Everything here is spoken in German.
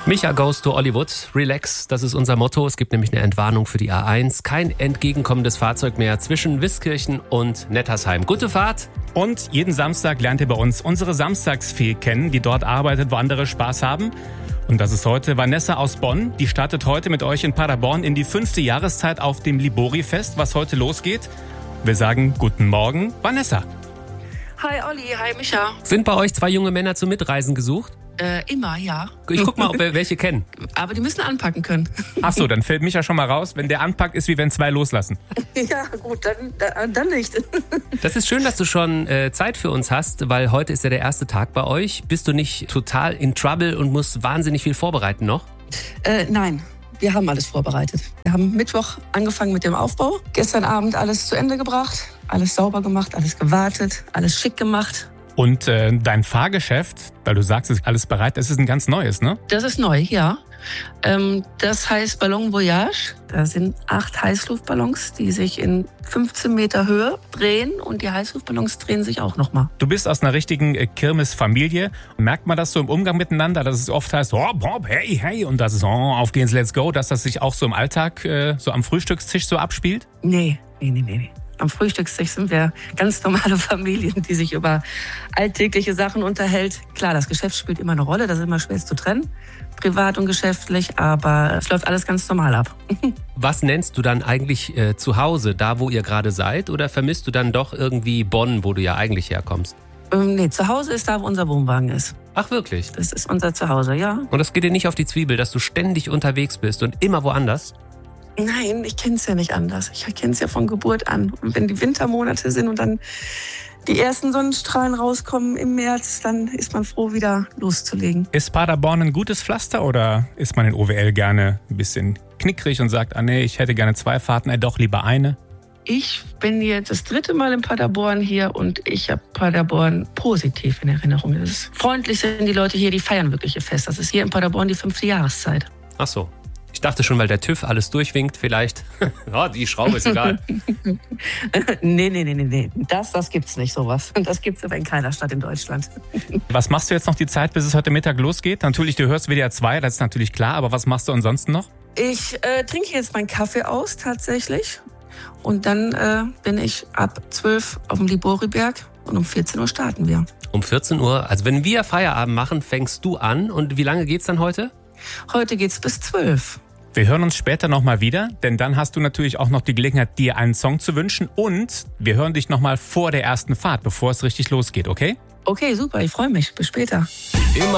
Micha goes to Hollywood. Relax, das ist unser Motto. Es gibt nämlich eine Entwarnung für die A1. Kein entgegenkommendes Fahrzeug mehr zwischen Wiskirchen und Nettersheim. Gute Fahrt. Und jeden Samstag lernt ihr bei uns unsere Samstagsfee kennen, die dort arbeitet, wo andere Spaß haben. Und das ist heute Vanessa aus Bonn. Die startet heute mit euch in Paderborn in die 5. Jahreszeit auf dem Libori-Fest, was heute losgeht. Wir sagen guten Morgen, Vanessa. Hi Olli, hi Micha. Sind bei euch 2 junge Männer zum Mitreisen gesucht? Immer, ja. Ich guck mal, ob wir welche kennen. Aber die müssen anpacken können. Ach so, dann fällt Micha schon mal raus. Wenn der anpackt, ist wie wenn 2 loslassen. Ja, gut, dann nicht. Das ist schön, dass du schon Zeit für uns hast, weil heute ist ja der erste Tag bei euch. Bist du nicht total in Trouble und musst wahnsinnig viel vorbereiten noch? Nein, wir haben alles vorbereitet. Wir haben Mittwoch angefangen mit dem Aufbau. Gestern Abend alles zu Ende gebracht, alles sauber gemacht, alles gewartet, alles schick gemacht. Und dein Fahrgeschäft, weil du sagst, es ist alles bereit, das ist ein ganz neues, ne? Das ist neu, ja. Das heißt Ballon Voyage. Da sind 8 Heißluftballons, die sich in 15 Meter Höhe drehen. Und die Heißluftballons drehen sich auch nochmal. Du bist aus einer richtigen Kirmesfamilie. Merkt man das so im Umgang miteinander, dass es oft heißt, oh, Bob, hey, hey, und das ist, oh, auf geht's, let's go, dass das sich auch so im Alltag, so am Frühstückstisch so abspielt? Nee. Am Frühstückstisch sind wir ganz normale Familien, die sich über alltägliche Sachen unterhält. Klar, das Geschäft spielt immer eine Rolle, das ist immer schwer zu trennen, privat und geschäftlich, aber es läuft alles ganz normal ab. Was nennst du dann eigentlich zu Hause, da wo ihr gerade seid? Oder vermisst du dann doch irgendwie Bonn, wo du ja eigentlich herkommst? Nee, zu Hause ist da, wo unser Wohnwagen ist. Ach wirklich? Das ist unser Zuhause, ja. Und das geht dir nicht auf die Zwiebel, dass du ständig unterwegs bist und immer woanders? Nein, ich kenne es ja nicht anders. Ich kenne es ja von Geburt an. Und wenn die Wintermonate sind und dann die ersten Sonnenstrahlen rauskommen im März, dann ist man froh, wieder loszulegen. Ist Paderborn ein gutes Pflaster oder ist man in OWL gerne ein bisschen knickrig und sagt, nee, ich hätte gerne 2 Fahrten, doch lieber eine? Ich bin jetzt das 3. Mal in Paderborn hier und ich habe Paderborn positiv in Erinnerung. Freundlich sind die Leute hier, die feiern wirklich ihr Fest. Das ist hier in Paderborn die 5. Jahreszeit. Ach so. Ich dachte schon, weil der TÜV alles durchwinkt, vielleicht. Ja, die Schraube ist egal. Nee. Das gibt's nicht, sowas. Das gibt's aber in keiner Stadt in Deutschland. Was machst du jetzt noch die Zeit, bis es heute Mittag losgeht? Natürlich, du hörst WDR 2, das ist natürlich klar, aber was machst du ansonsten noch? Ich trinke jetzt meinen Kaffee aus, tatsächlich. Und dann bin ich ab 12 auf dem Liboriberg und um 14 Uhr starten wir. Um 14 Uhr, also wenn wir Feierabend machen, fängst du an. Und wie lange geht's dann heute? Heute geht's bis 12. Wir hören uns später nochmal wieder, denn dann hast du natürlich auch noch die Gelegenheit, dir einen Song zu wünschen. Und wir hören dich nochmal vor der ersten Fahrt, bevor es richtig losgeht, okay? Okay, super, ich freue mich. Bis später.